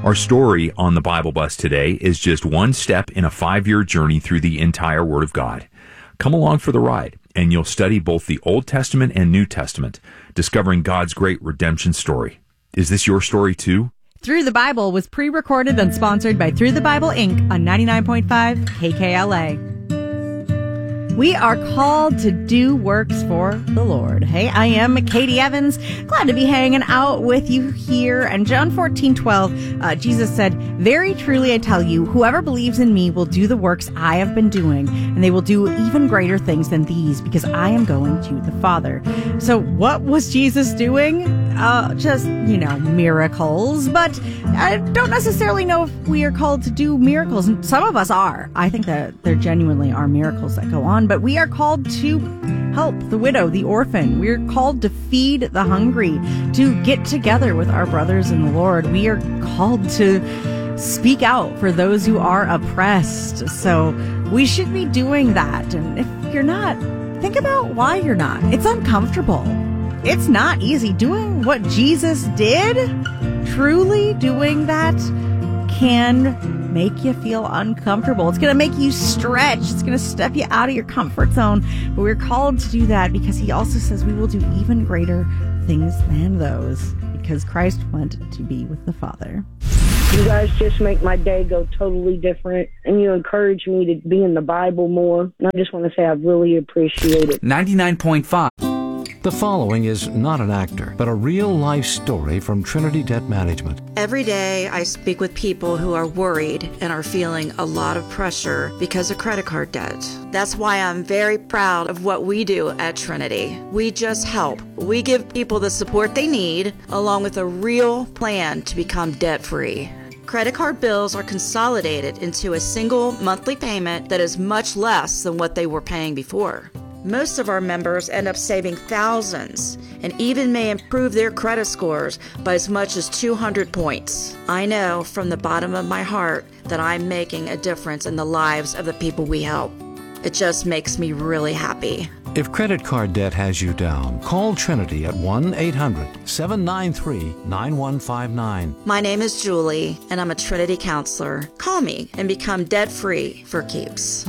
Our story on the Bible Bus today is just one step in a 5-year journey through the entire Word of God. Come along for the ride, and you'll study both the Old Testament and New Testament, discovering God's great redemption story. Is this your story too? Through the Bible was pre-recorded and sponsored by Through the Bible, Inc. on 99.5 KKLA. We are called to do works for the Lord. Hey, I am Katie Evans. Glad to be hanging out with you here. And John 14:12, Jesus said, "Very truly I tell you, whoever believes in me will do the works I have been doing, and they will do even greater things than these, because I am going to the Father." So what was Jesus doing? Just, miracles. But I don't necessarily know if we are called to do miracles. And some of us are. I think that there genuinely are miracles that go on. But we are called to help the widow, the orphan. We're called to feed the hungry, to get together with our brothers in the Lord. We are called to speak out for those who are oppressed. So we should be doing that. And if you're not, think about why you're not. It's uncomfortable. It's not easy. Doing what Jesus did, truly doing that, can make you feel uncomfortable. It's going to make you stretch. It's going to step you out of your comfort zone. But we're called to do that because he also says we will do even greater things than those, because Christ went to be with the Father. You guys just make my day go totally different, and you encourage me to be in the Bible more. And I just want to say I really appreciate it. 99.5. The following is not an actor, but a real-life story from Trinity Debt Management. Every day I speak with people who are worried and are feeling a lot of pressure because of credit card debt. That's why I'm very proud of what we do at Trinity. We just help. We give people the support they need, along with a real plan to become debt-free. Credit card bills are consolidated into a single monthly payment that is much less than what they were paying before. Most of our members end up saving thousands and even may improve their credit scores by as much as 200 points. I know from the bottom of my heart that I'm making a difference in the lives of the people we help. It just makes me really happy. If credit card debt has you down, call Trinity at 1-800-793-9159. My name is Julie, and I'm a Trinity counselor. Call me and become debt-free for keeps.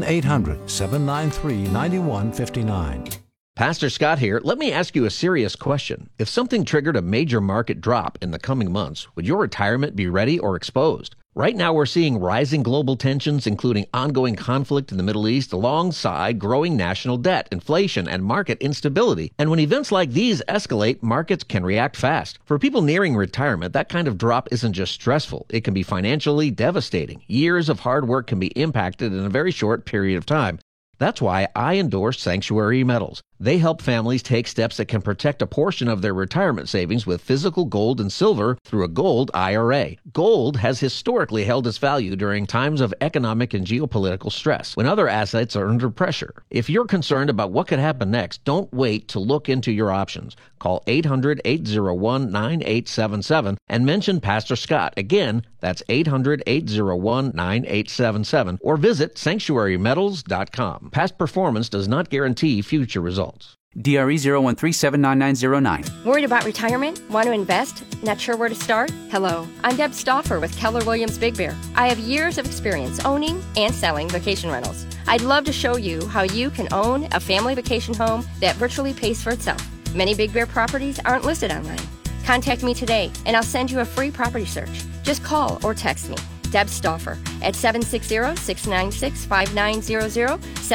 1-800-793-9159. Pastor Scott here. Let me ask you a serious question. If something triggered a major market drop in the coming months, would your retirement be ready or exposed? Right now, we're seeing rising global tensions, including ongoing conflict in the Middle East, alongside growing national debt, inflation, and market instability. And when events like these escalate, markets can react fast. For people nearing retirement, that kind of drop isn't just stressful. It can be financially devastating. Years of hard work can be impacted in a very short period of time. That's why I endorse Sanctuary Metals. They help families take steps that can protect a portion of their retirement savings with physical gold and silver through a gold IRA. Gold has historically held its value during times of economic and geopolitical stress, when other assets are under pressure. If you're concerned about what could happen next, don't wait to look into your options. Call 800-801-9877 and mention Pastor Scott. Again, that's 800-801-9877, or visit sanctuarymetals.com. Past performance does not guarantee future results. DRE 013-79909. Worried about retirement? Want to invest? Not sure where to start? Hello, I'm Deb Stauffer with Keller Williams Big Bear. I have years of experience owning and selling vacation rentals. I'd love to show you how you can own a family vacation home that virtually pays for itself. Many Big Bear properties aren't listed online. Contact me today and I'll send you a free property search. Just call or text me, Deb Stauffer, at 760-696-5900,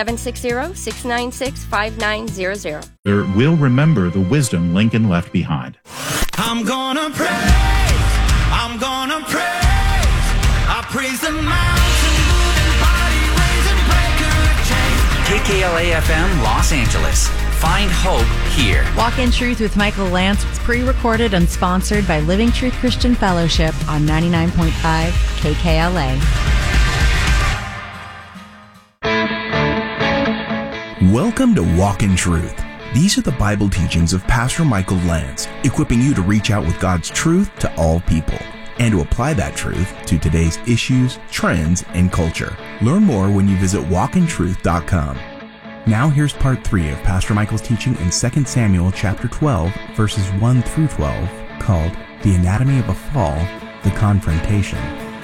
760-696-5900. We'll remember the wisdom Lincoln left behind. I'm gonna praise, I praise the mountain, moving body, raising breaker of chains. KKLA-FM Los Angeles. Find hope here. Walk in Truth with Michael Lance was pre-recorded and sponsored by Living Truth Christian Fellowship on 99.5 KKLA. Welcome to Walk in Truth. These are the Bible teachings of Pastor Michael Lance, equipping you to reach out with God's truth to all people and to apply that truth to today's issues, trends, and culture. Learn more when you visit walkintruth.com. Now here's part 3 of Pastor Michael's teaching in 2 Samuel chapter 12, verses 1 through 12, called The Anatomy of a Fall the confrontation.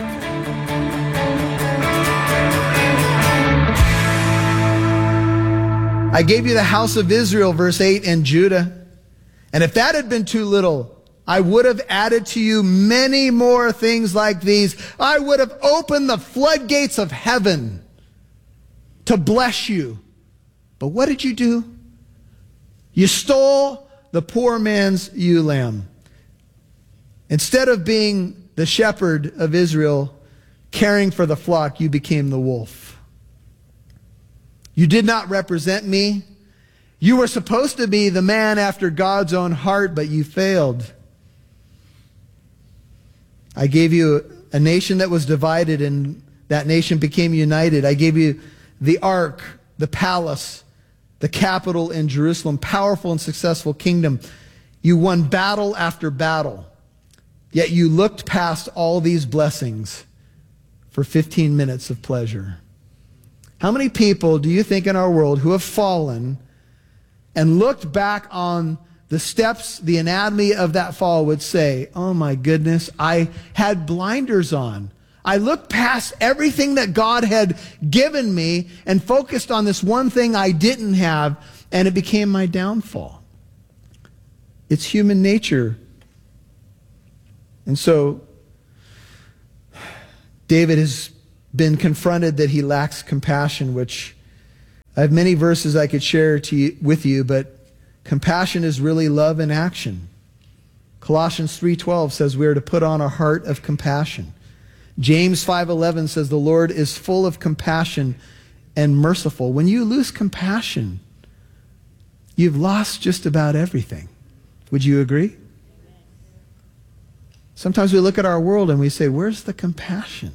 I gave you the house of Israel, verse 8, and Judah. And if that had been too little, I would have added to you many more things like these. I would have opened the floodgates of heaven to bless you. But what did you do? You stole the poor man's ewe lamb. Instead of being the shepherd of Israel, caring for the flock, you became the wolf. You did not represent me. You were supposed to be the man after God's own heart, but you failed. I gave you a nation that was divided, and that nation became united. I gave you the ark, the palace, the capital in Jerusalem, powerful and successful kingdom. You won battle after battle, yet you looked past all these blessings for 15 minutes of pleasure. How many people do you think in our world who have fallen and looked back on the steps, the anatomy of that fall would say, oh my goodness, I had blinders on. I looked past everything that God had given me and focused on this one thing I didn't have, and it became my downfall. It's human nature. And so David has been confronted that he lacks compassion, which I have many verses I could share with you, but compassion is really love in action. Colossians 3:12 says we are to put on a heart of compassion. James 5:11 says the Lord is full of compassion and merciful. When you lose compassion, you've lost just about everything. Would you agree? Sometimes we look at our world and we say, where's the compassion?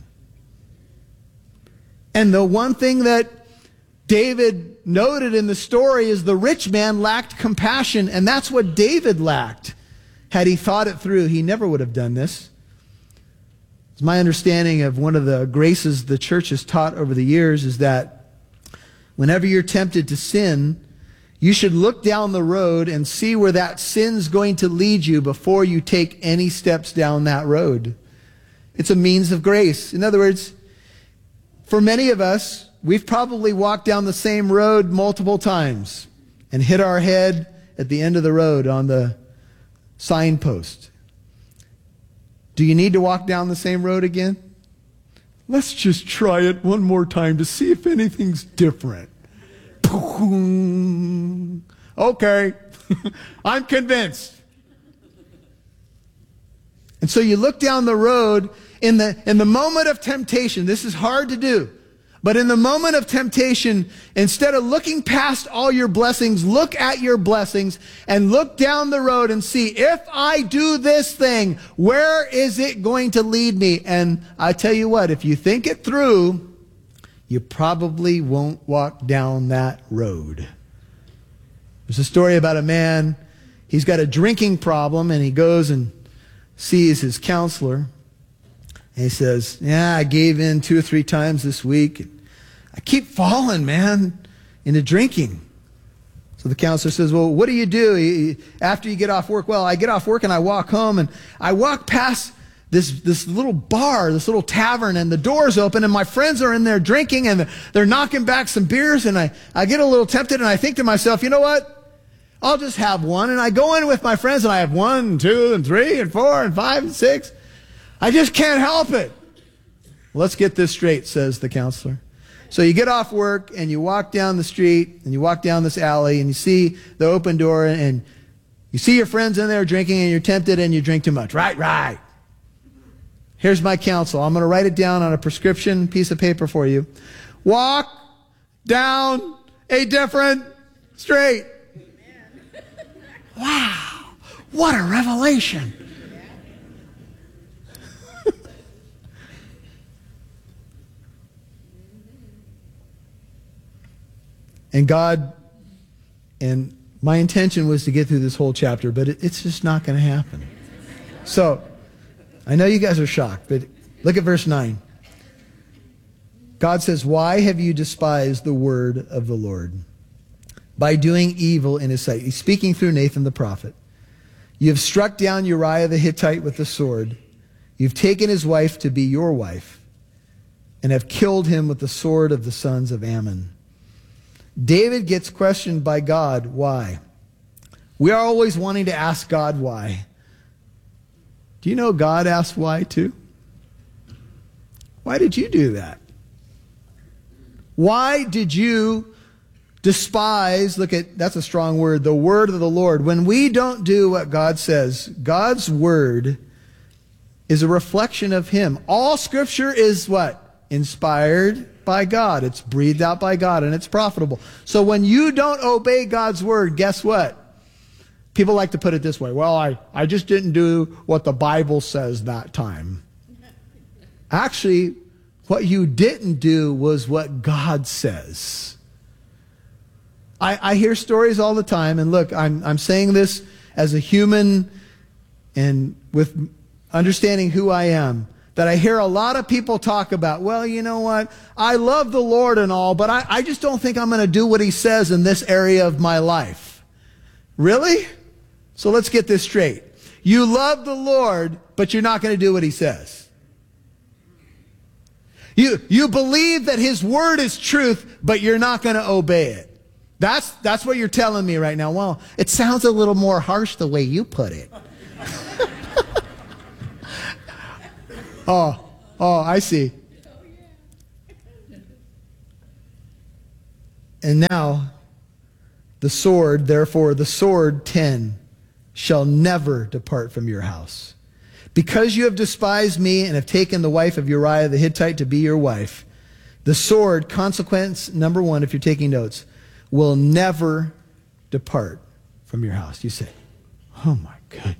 And the one thing that David noted in the story is the rich man lacked compassion, and that's what David lacked. Had he thought it through, he never would have done this. It's my understanding of one of the graces the church has taught over the years is that whenever you're tempted to sin, you should look down the road and see where that sin's going to lead you before you take any steps down that road. It's a means of grace. In other words, for many of us, we've probably walked down the same road multiple times and hit our head at the end of the road on the signpost. Do you need to walk down the same road again? Let's just try it one more time to see if anything's different. Okay, I'm convinced. And so you look down the road in the moment of temptation. This is hard to do. But in the moment of temptation, instead of looking past all your blessings, look at your blessings and look down the road and see, if I do this thing, where is it going to lead me? And I tell you what, if you think it through, you probably won't walk down that road. There's a story about a man, he's got a drinking problem, and he goes and sees his counselor. And he says, yeah, I gave in 2 or 3 times this week. I keep falling, man, into drinking. So the counselor says, well, what do you do after you get off work? Well, I get off work and I walk home, and I walk past this little bar, this little tavern, and the door's open, and my friends are in there drinking, and they're knocking back some beers, and I get a little tempted, and I think to myself, you know what? I'll just have one. And I go in with my friends, and I have 1, 2, and 3, and 4, and 5, and 6. I just can't help it. Let's get this straight, says the counselor. So you get off work, and you walk down the street, and you walk down this alley, and you see the open door, and you see your friends in there drinking, and you're tempted, and you drink too much. Right. Here's my counsel. I'm going to write it down on a prescription piece of paper for you. Walk down a different street. Wow. What a revelation. And God, and my intention was to get through this whole chapter, but it's just not going to happen. So, I know you guys are shocked, but look at verse 9. God says, why have you despised the word of the Lord by doing evil in his sight? He's speaking through Nathan the prophet. You have struck down Uriah the Hittite with the sword. You've taken his wife to be your wife and have killed him with the sword of the sons of Ammon. David gets questioned by God, why? We are always wanting to ask God why. Do you know God asked why too? Why did you do that? Why did you despise, that's a strong word, the word of the Lord? When we don't do what God says, God's word is a reflection of him. All scripture is what? Inspired by God. It's breathed out by God, and it's profitable. So when you don't obey God's word, guess what? People like to put it this way. Well, I just didn't do what the Bible says that time. Actually, what you didn't do was what God says. I hear stories all the time, and look, I'm saying this as a human and with understanding who I am, that I hear a lot of people talk about, well, you know what, I love the Lord and all, but I just don't think I'm going to do what he says in this area of my life. Really? So let's get this straight. You love the Lord, but you're not going to do what he says. You believe that his word is truth, but you're not going to obey it. That's what you're telling me right now. Well, it sounds a little more harsh the way you put it. Oh, I see. And now, the sword, therefore, the sword, 10, shall never depart from your house. Because you have despised me and have taken the wife of Uriah the Hittite to be your wife, the sword, consequence number 1, if you're taking notes, will never depart from your house. You say, oh my God.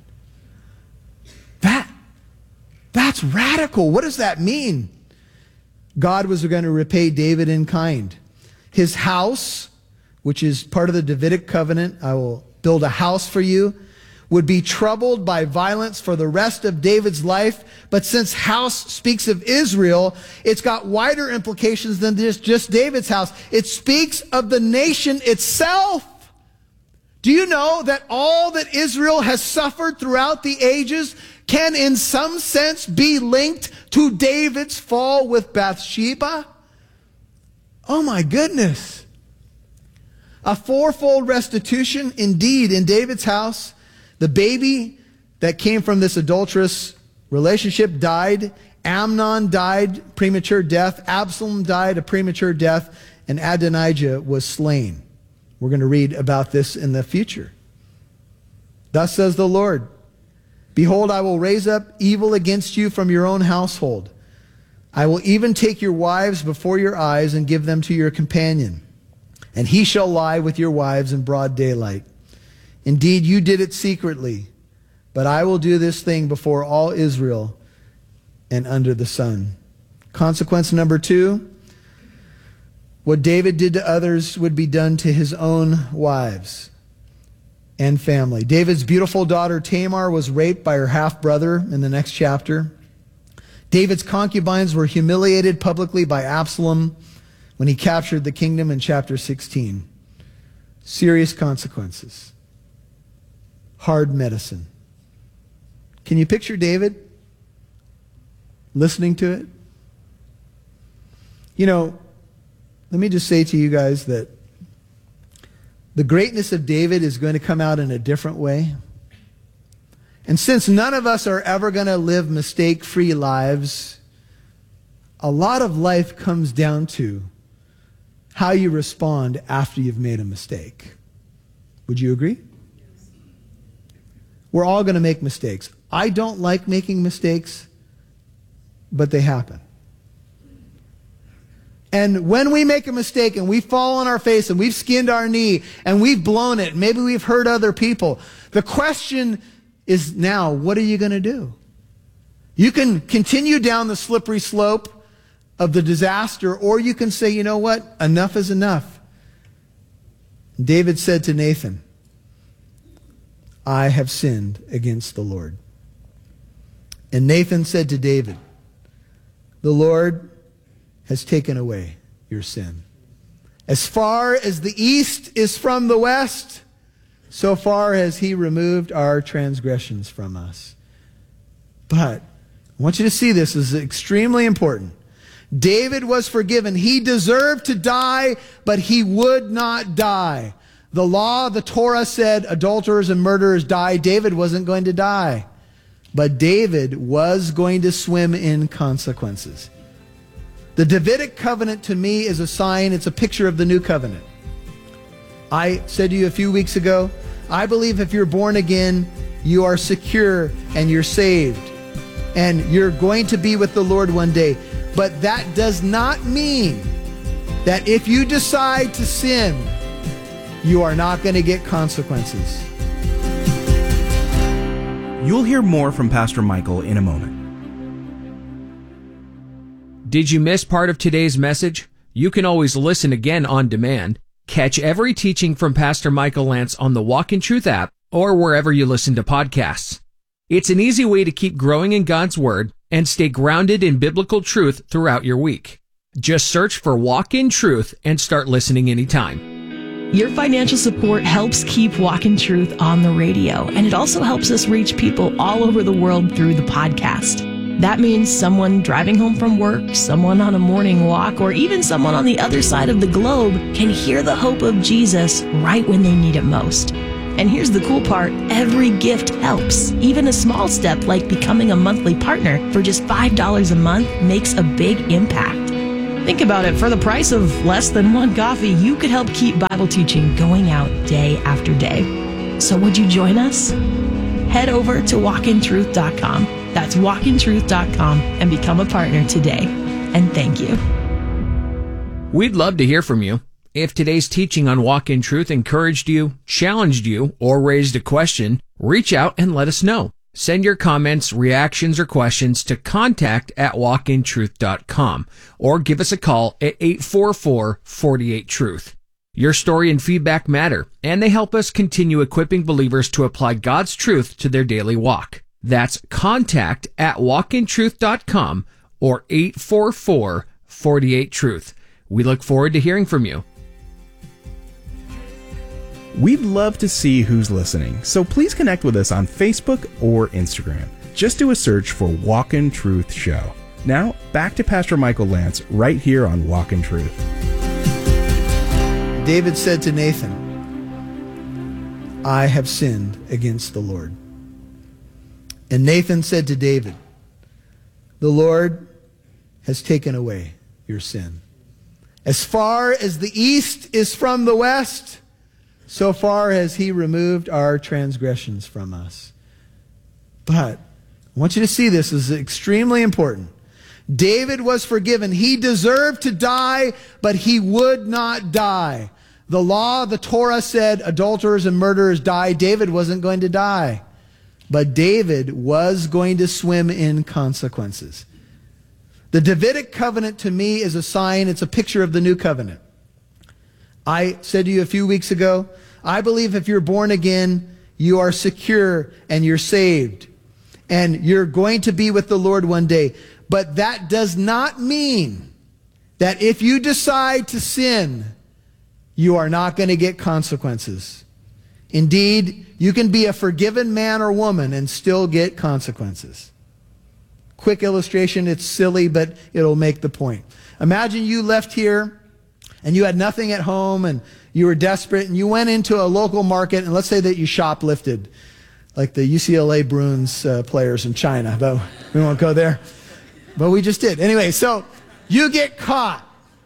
That's radical. What does that mean? God was going to repay David in kind. His house, which is part of the Davidic covenant, I will build a house for you, would be troubled by violence for the rest of David's life. But since house speaks of Israel, it's got wider implications than just David's house. It speaks of the nation itself. Do you know that all that Israel has suffered throughout the ages can in some sense be linked to David's fall with Bathsheba? Oh my goodness. A fourfold restitution indeed in David's house. The baby that came from this adulterous relationship died. Amnon died premature death. Absalom died a premature death. And Adonijah was slain. We're going to read about this in the future. Thus says the Lord, behold, I will raise up evil against you from your own household. I will even take your wives before your eyes and give them to your companion. And he shall lie with your wives in broad daylight. Indeed, you did it secretly, but I will do this thing before all Israel and under the sun. Consequence number 2, what David did to others would be done to his own wives and family. David's beautiful daughter Tamar was raped by her half-brother in the next chapter. David's concubines were humiliated publicly by Absalom when he captured the kingdom in chapter 16. Serious consequences. Hard medicine. Can you picture David listening to it? You know, let me just say to you guys that the greatness of David is going to come out in a different way. And since none of us are ever going to live mistake-free lives, a lot of life comes down to how you respond after you've made a mistake. Would you agree? We're all going to make mistakes. I don't like making mistakes, but they happen. And when we make a mistake and we fall on our face and we've skinned our knee and we've blown it, maybe we've hurt other people, the question is now, what are you going to do? You can continue down the slippery slope of the disaster, or you can say, you know what? Enough is enough. David said to Nathan, I have sinned against the Lord. And Nathan said to David, the Lord has taken away your sin. As far as the east is from the west, so far has he removed our transgressions from us. But I want you to see this. This is extremely important. David was forgiven. He deserved to die, but he would not die. The law, the Torah said adulterers and murderers die. David wasn't going to die. But David was going to swim in consequences. The Davidic covenant to me is a sign, it's a picture of the new covenant. I said to you a few weeks ago, I believe if you're born again, you are secure and you're saved. And you're going to be with the Lord one day. But that does not mean that if you decide to sin, you are not going to get consequences. You'll hear more from Pastor Michael in a moment. Did you miss part of today's message? You can always listen again on demand. Catch every teaching from Pastor Michael Lance on the Walk in Truth app or wherever you listen to podcasts. It's an easy way to keep growing in God's Word and stay grounded in biblical truth throughout your week. Just search for Walk in Truth and start listening anytime. Your financial support helps keep Walk in Truth on the radio, and it also helps us reach people all over the world through the podcast. That means someone driving home from work, someone on a morning walk, or even someone on the other side of the globe can hear the hope of Jesus right when they need it most. And here's the cool part, every gift helps. Even a small step like becoming a monthly partner for just $5 a month makes a big impact. Think about it, for the price of less than one coffee, you could help keep Bible teaching going out day after day. So would you join us? Head over to walkintruth.com. That's walkintruth.com and become a partner today. And thank you. We'd love to hear from you. If today's teaching on Walk in Truth encouraged you, challenged you, or raised a question, reach out and let us know. Send your comments, reactions, or questions to contact@walkintruth.com or give us a call at 844-48-TRUTH. Your story and feedback matter, and they help us continue equipping believers to apply God's truth to their daily walk. That's contact@walkintruth.com or 844-48-TRUTH. We look forward to hearing from you. We'd love to see who's listening, so please connect with us on Facebook or Instagram. Just do a search for Walk in Truth Show. Now, back to Pastor Michael Lance right here on Walk in Truth. David said to Nathan, I have sinned against the Lord. And Nathan said to David, the Lord has taken away your sin. As far as the east is from the west, so far has he removed our transgressions from us. But I want you to see this. This is extremely important. David was forgiven. He deserved to die, but he would not die. The law, the Torah said adulterers and murderers die. David wasn't going to die. But David was going to swim in consequences. The Davidic covenant to me is a sign, it's a picture of the new covenant. I said to you a few weeks ago, I believe if you're born again, you are secure and you're saved. And you're going to be with the Lord one day. But that does not mean that if you decide to sin, you are not going to get consequences. Indeed, you can be a forgiven man or woman and still get consequences. Quick illustration, it's silly, but it'll make the point. Imagine you left here and you had nothing at home and you were desperate and you went into a local market and let's say that you shoplifted, like the UCLA Bruins players in China, but we won't go there. But we just did. Anyway, so you get caught.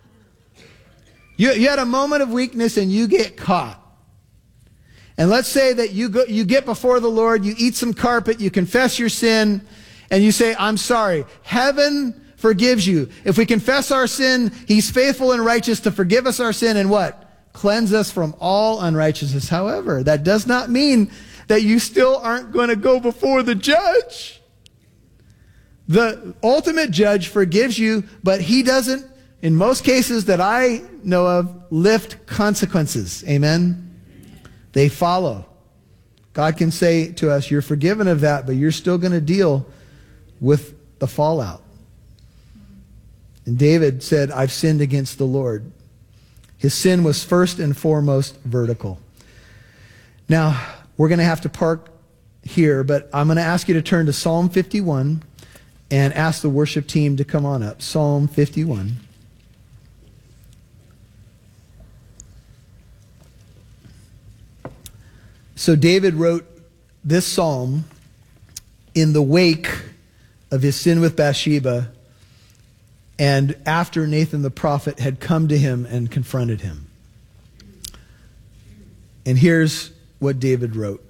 You had a moment of weakness and you get caught. And let's say that you get before the Lord, you eat some carpet, you confess your sin, and you say, I'm sorry. Heaven forgives you. If we confess our sin, He's faithful and righteous to forgive us our sin and what? Cleanse us from all unrighteousness. However, that does not mean that you still aren't going to go before the judge. The ultimate judge forgives you, but He doesn't, in most cases that I know of, lift consequences. Amen? They follow. God can say to us, you're forgiven of that, but you're still going to deal with the fallout. And David said, I've sinned against the Lord. His sin was first and foremost vertical. Now, we're going to have to park here, but I'm going to ask you to turn to Psalm 51. and ask the worship team to come on up. Psalm 51. So David wrote this psalm in the wake of his sin with Bathsheba and after Nathan the prophet had come to him and confronted him. And here's what David wrote.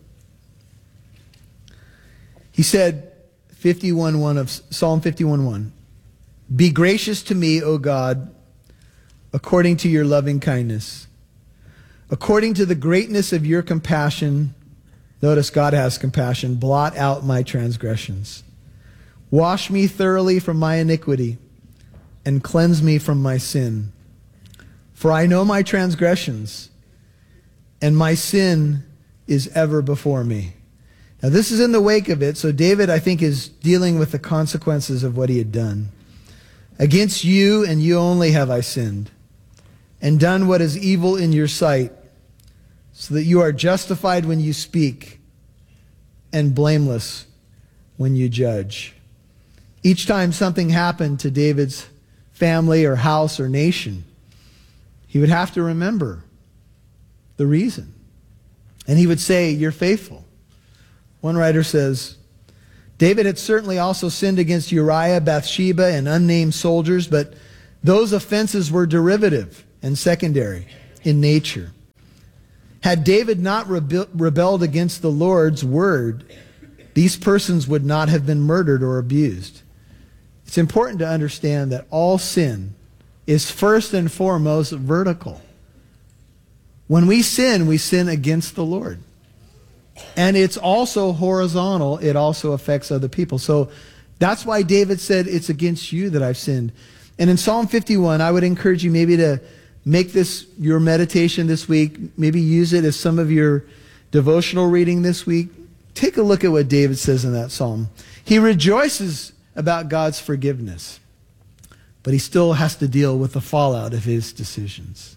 He said, 51:1 of Psalm 51:1, "Be gracious to me, O God, according to your loving kindness. According to the greatness of your compassion," notice God has compassion, "blot out my transgressions. Wash me thoroughly from my iniquity and cleanse me from my sin. For I know my transgressions, and my sin is ever before me." Now this is in the wake of it, so David, I think, is dealing with the consequences of what he had done. "Against you and you only have I sinned, and done what is evil in your sight, so that you are justified when you speak, and blameless when you judge." Each time something happened to David's family or house or nation, he would have to remember the reason. And he would say, "You're faithful." One writer says, David had certainly also sinned against Uriah, Bathsheba, and unnamed soldiers, but those offenses were derivative and secondary in nature. Had David not rebelled against the Lord's word, these persons would not have been murdered or abused. It's important to understand that all sin is first and foremost vertical. When we sin against the Lord. And it's also horizontal. It also affects other people. So that's why David said, "It's against you that I've sinned." And in Psalm 51, I would encourage you maybe to make this your meditation this week. Maybe use it as some of your devotional reading this week. Take a look at what David says in that psalm. He rejoices about God's forgiveness, but he still has to deal with the fallout of his decisions.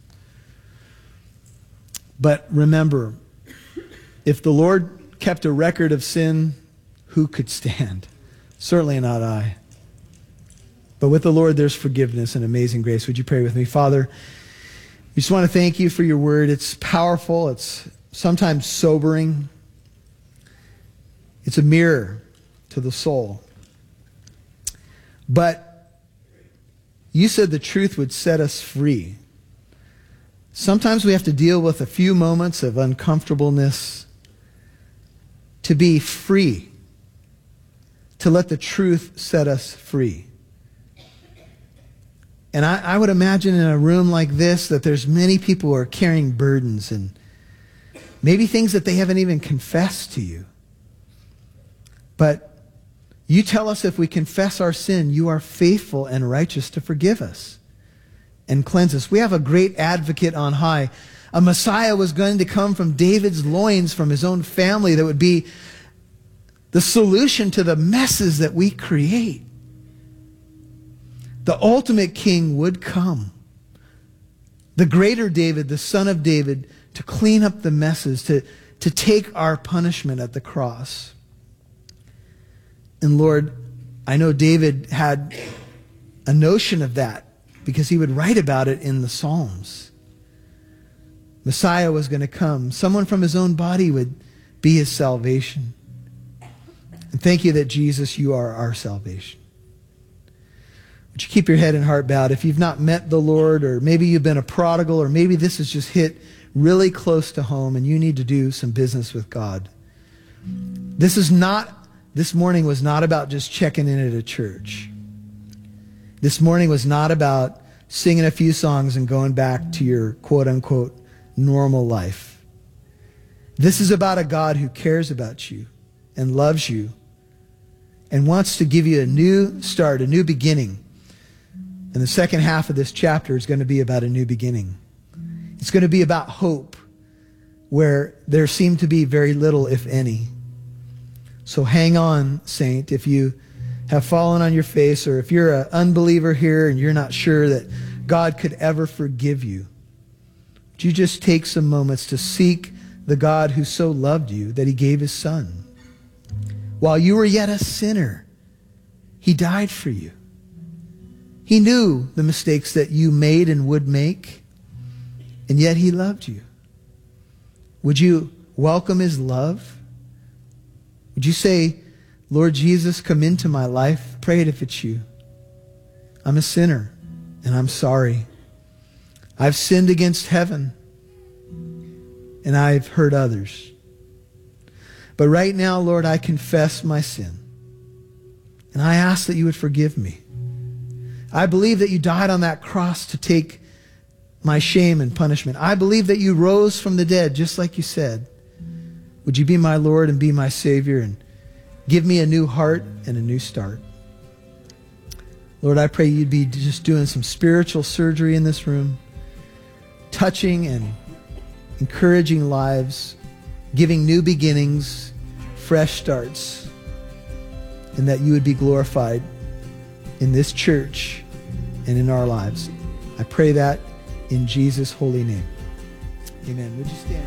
But remember, if the Lord kept a record of sin, who could stand? Certainly not I. But with the Lord, there's forgiveness and amazing grace. Would you pray with me? Father, we just want to thank you for your word. It's powerful. It's sometimes sobering. It's a mirror to the soul. But you said the truth would set us free. Sometimes we have to deal with a few moments of uncomfortableness to be free, to let the truth set us free. And I would imagine in a room like this that there's many people who are carrying burdens and maybe things that they haven't even confessed to you. But you tell us if we confess our sin, you are faithful and righteous to forgive us and cleanse us. We have a great advocate on high. A Messiah was going to come from David's loins, from his own family, that would be the solution to the messes that we create. The ultimate king would come. The greater David, the son of David, to clean up the messes, to take our punishment at the cross. And Lord, I know David had a notion of that because he would write about it in the Psalms. Messiah was going to come. Someone from his own body would be his salvation. And thank you that, Jesus, you are our salvation. Would you keep your head and heart bowed? If you've not met the Lord, or maybe you've been a prodigal, or maybe this has just hit really close to home and you need to do some business with God. This morning was not about just checking in at a church. This morning was not about singing a few songs and going back to your quote-unquote normal life. This is about a God who cares about you and loves you and wants to give you a new start, a new beginning. And the second half of this chapter is going to be about a new beginning. It's going to be about hope where there seemed to be very little, if any. So hang on, saint, if you have fallen on your face, or if you're an unbeliever here and you're not sure that God could ever forgive you, would you just take some moments to seek the God who so loved you that he gave his son? While you were yet a sinner, He died for you. He knew the mistakes that you made and would make, and yet he loved you. Would you welcome his love? Would you say, Lord Jesus, come into my life? Pray it if it's you. I'm a sinner, and I'm sorry. I've sinned against heaven, and I've hurt others. But right now, Lord, I confess my sin, and I ask that you would forgive me. I believe that you died on that cross to take my shame and punishment. I believe that you rose from the dead, just like you said. Would you be my Lord and be my Savior and give me a new heart and a new start? Lord, I pray you'd be just doing some spiritual surgery in this room, touching and encouraging lives, giving new beginnings, fresh starts, and that you would be glorified in this church and in our lives. I pray that in Jesus' holy name. Amen. Would you stand?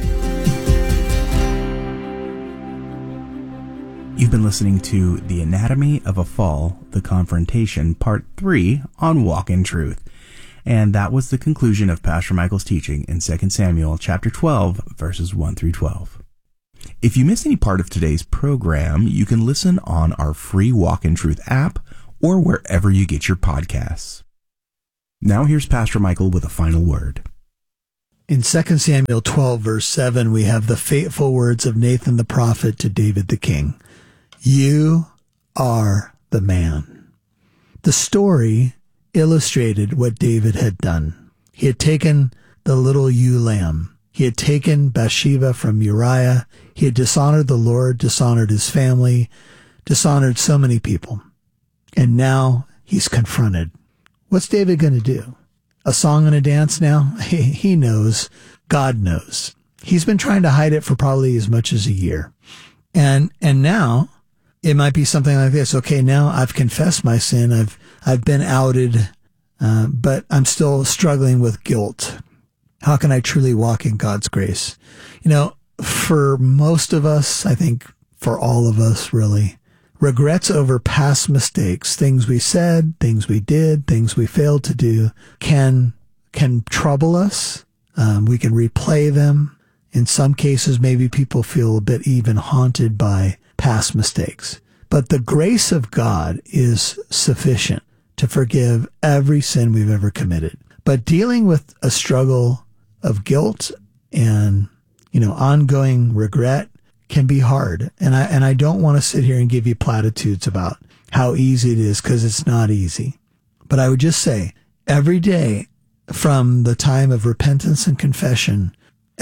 You've been listening to The Anatomy of a Fall, The Confrontation, Part 3 on Walk in Truth. And that was the conclusion of Pastor Michael's teaching in 2 Samuel chapter 12, verses 1 through 12. If you missed any part of today's program, you can listen on our free Walk in Truth app or wherever you get your podcasts. Now here's Pastor Michael with a final word. In 2 Samuel 12, verse 7, we have the fateful words of Nathan the prophet to David the king. You are the man. The story illustrated what David had done. He had taken the little ewe lamb. He had taken Bathsheba from Uriah. He had dishonored the Lord, dishonored his family, dishonored so many people. And now he's confronted. What's David going to do? A song and a dance now? He knows. God knows. He's been trying to hide it for probably as much as a year. And now it might be something like this. Okay, now I've confessed my sin. I've been outed, but I'm still struggling with guilt. How can I truly walk in God's grace? You know, for most of us, I think for all of us really, regrets over past mistakes, things we said, things we did, things we failed to do, can trouble us. We can replay them. In some cases, maybe people feel a bit even haunted by past mistakes. But the grace of God is sufficient to forgive every sin we've ever committed. But dealing with a struggle of guilt and, ongoing regret can be hard. And I don't want to sit here and give you platitudes about how easy it is, because it's not easy. But I would just say every day from the time of repentance and confession,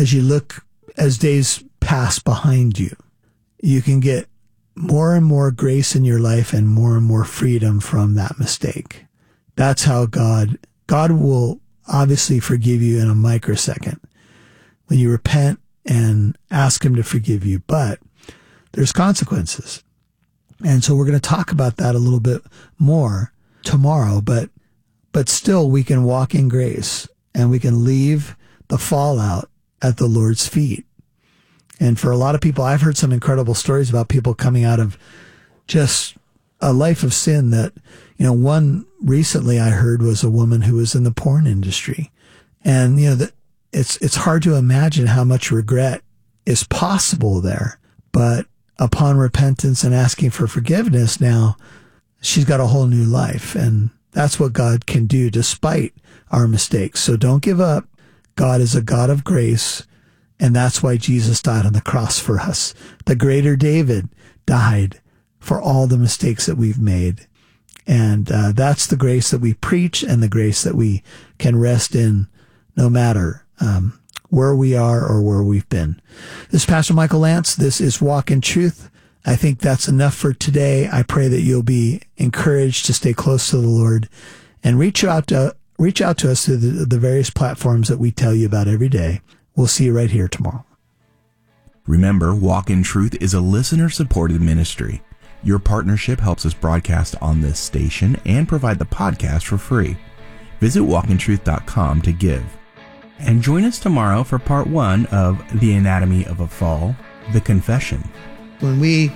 as days pass behind you, you can get more and more grace in your life and more freedom from that mistake. That's how God will obviously forgive you in a microsecond when you repent and ask him to forgive you. But there's consequences. And so we're going to talk about that a little bit more tomorrow, but still we can walk in grace and we can leave the fallout at the Lord's feet. And for a lot of people, I've heard some incredible stories about people coming out of just a life of sin that, one recently I heard was a woman who was in the porn industry. And, it's hard to imagine how much regret is possible there. But upon repentance and asking for forgiveness, now she's got a whole new life. And that's what God can do despite our mistakes. So don't give up. God is a God of grace. And that's why Jesus died on the cross for us. The greater David died for all the mistakes that we've made. And that's the grace that we preach and the grace that we can rest in no matter where we are or where we've been. This is Pastor Michael Lance. This is Walk in Truth. I think that's enough for today. I pray that you'll be encouraged to stay close to the Lord and reach out to us through the various platforms that we tell you about every day. We'll see you right here tomorrow. Remember, Walk in Truth is a listener-supported ministry. Your partnership helps us broadcast on this station and provide the podcast for free. Visit walkintruth.com to give. And join us tomorrow for part 1 of The Anatomy of a Fall, The Confession. When we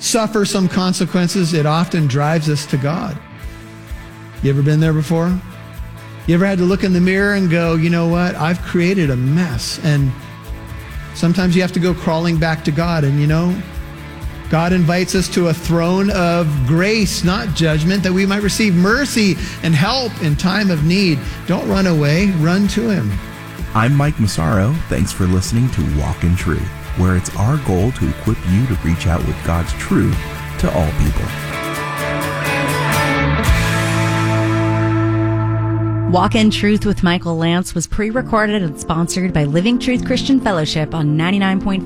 suffer some consequences, it often drives us to God. You ever been there before? You ever had to look in the mirror and go, you know what? I've created a mess. And sometimes you have to go crawling back to God. And you know, God invites us to a throne of grace, not judgment, that we might receive mercy and help in time of need. Don't run away, run to Him. I'm Mike Massaro. Thanks for listening to Walk in Truth, where it's our goal to equip you to reach out with God's truth to all people. Walk in Truth with Michael Lance was pre-recorded and sponsored by Living Truth Christian Fellowship on 99.5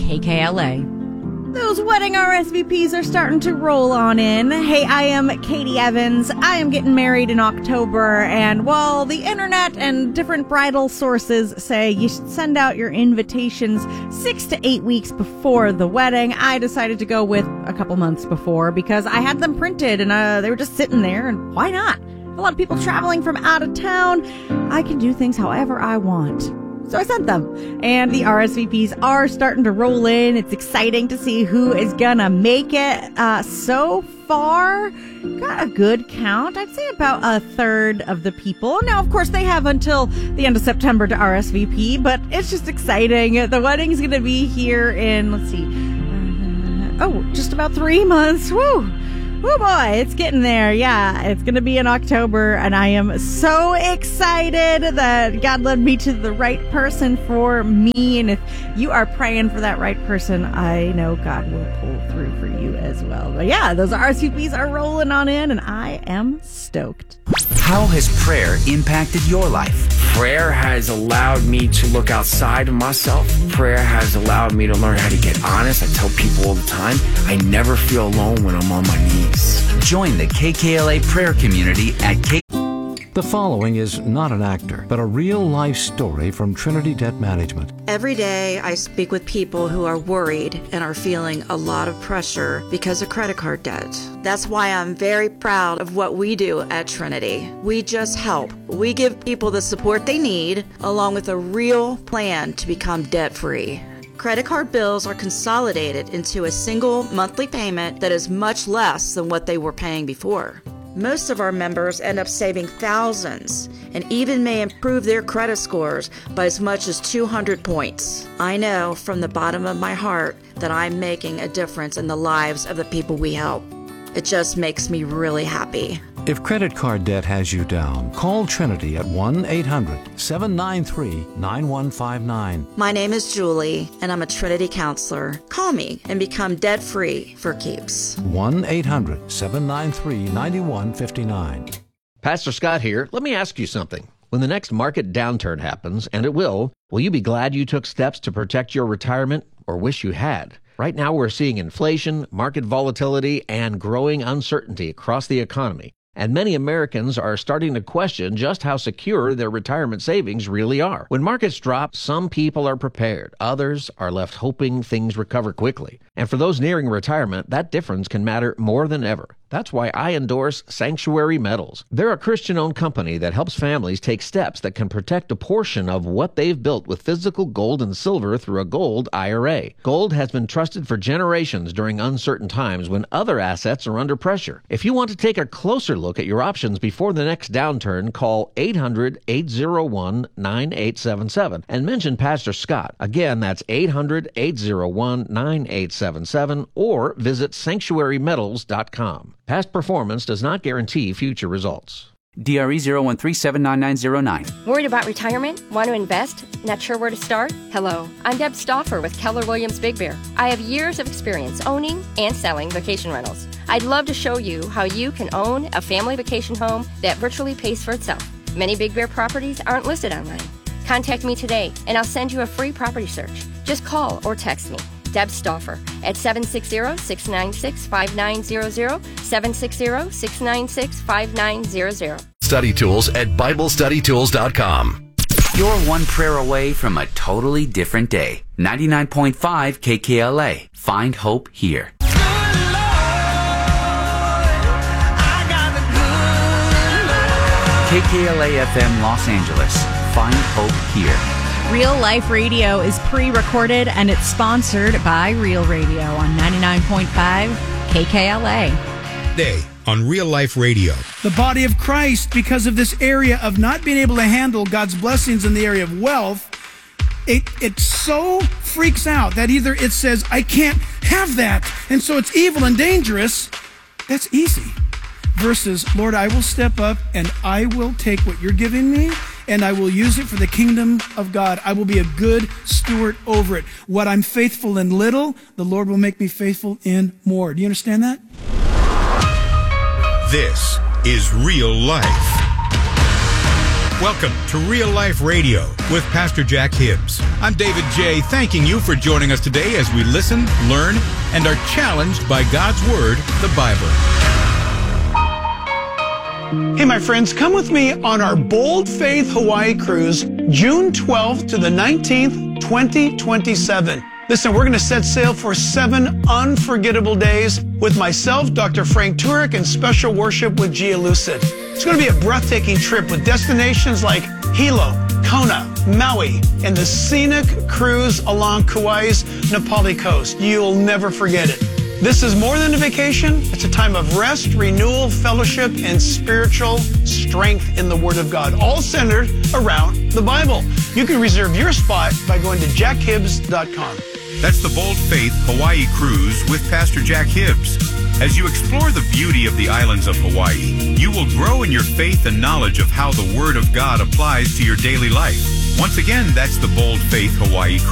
KKLA. Those wedding RSVPs are starting to roll on in. Hey, I am Katie Evans. I am getting married in October, and while the internet and different bridal sources say you should send out your invitations 6 to 8 weeks before the wedding, I decided to go with a couple months before because I had them printed and they were just sitting there, and why not? A lot of people traveling from out of town. I can do things however I want. So I sent them. And the RSVPs are starting to roll in. It's exciting to see who is gonna make it. So far, got a good count. I'd say about a third of the people. Now, of course, they have until the end of September to RSVP, but it's just exciting. The wedding's gonna be here in, let's see, just about 3 months. Woo! Oh boy, it's getting there. Yeah, it's going to be in October, and I am so excited that God led me to the right person for me. And if you are praying for that right person, I know God will pull through for you as well. But yeah, those RSVPs are rolling on in, and I am stoked. How has prayer impacted your life? Prayer has allowed me to look outside of myself. Prayer has allowed me to learn how to get honest. I tell people all the time, I never feel alone when I'm on my knees. Join the KKLA prayer community at The following is not an actor, but a real-life story from Trinity Debt Management. Every day I speak with people who are worried and are feeling a lot of pressure because of credit card debt. That's why I'm very proud of what we do at Trinity. We just help. We give people the support they need, along with a real plan to become debt-free. Credit card bills are consolidated into a single monthly payment that is much less than what they were paying before. Most of our members end up saving thousands and even may improve their credit scores by as much as 200 points. I know from the bottom of my heart that I'm making a difference in the lives of the people we help. It just makes me really happy. If credit card debt has you down, call Trinity at 1-800-793-9159. My name is Julie, and I'm a Trinity counselor. Call me and become debt-free for keeps. 1-800-793-9159. Pastor Scott here. Let me ask you something. When the next market downturn happens, and it will you be glad you took steps to protect your retirement or wish you had? Right now we're seeing inflation, market volatility, and growing uncertainty across the economy. And many Americans are starting to question just how secure their retirement savings really are. When markets drop, some people are prepared. Others are left hoping things recover quickly. And for those nearing retirement, that difference can matter more than ever. That's why I endorse Sanctuary Metals. They're a Christian-owned company that helps families take steps that can protect a portion of what they've built with physical gold and silver through a gold IRA. Gold has been trusted for generations during uncertain times when other assets are under pressure. If you want to take a closer look at your options before the next downturn, call 800-801-9877 and mention Pastor Scott. Again, that's 800-801-9877 or visit sanctuarymetals.com. Past performance does not guarantee future results. DRE 013799909. Worried about retirement? Want to invest? Not sure where to start? Hello, I'm Deb Stauffer with Keller Williams Big Bear. I have years of experience owning and selling vacation rentals. I'd love to show you how you can own a family vacation home that virtually pays for itself. Many Big Bear properties aren't listed online. Contact me today and I'll send you a free property search. Just call or text me, Deb Stauffer, at 760-696-5900, 760-696-5900. Study tools at BibleStudyTools.com. You're one prayer away from a totally different day. 99.5 KKLA. Find hope here. KKLA FM Los Angeles. Find hope here. Real Life Radio is pre-recorded and it's sponsored by Real Radio on 99.5 KKLA. Today on Real Life Radio. The body of Christ, because of this area of not being able to handle God's blessings in the area of wealth, it so freaks out that either it says, I can't have that, and so it's evil and dangerous. That's easy. Versus, Lord, I will step up and I will take what you're giving me and I will use it for the kingdom of God. I will be a good steward over it. What I'm faithful in little, the Lord will make me faithful in more. Do you understand that? This is Real Life. Welcome to Real Life Radio with Pastor Jack Hibbs. I'm David J. Thanking you for joining us today as we listen, learn, and are challenged by God's Word, the Bible. Hey, my friends, come with me on our Bold Faith Hawaii cruise, June 12th to the 19th, 2027. Listen, we're going to set sail for 7 unforgettable days with myself, Dr. Frank Turek, and special worship with Gia Lucid. It's going to be a breathtaking trip with destinations like Hilo, Kona, Maui, and the scenic cruise along Kauai's Napali coast. You'll never forget it. This is more than a vacation. It's a time of rest, renewal, fellowship, and spiritual strength in the Word of God, all centered around the Bible. You can reserve your spot by going to jackhibbs.com. That's the Bold Faith Hawaii Cruise with Pastor Jack Hibbs. As you explore the beauty of the islands of Hawaii, you will grow in your faith and knowledge of how the Word of God applies to your daily life. Once again, that's the Bold Faith Hawaii Cruise.